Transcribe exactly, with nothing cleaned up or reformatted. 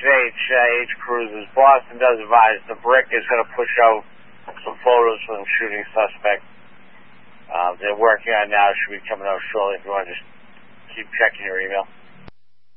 H, uh, H Cruises. Boston does advise the Brick is going to push out some photos from the shooting suspect. Uh, they're working on it now. It should be coming out shortly if you want to just keep checking your email.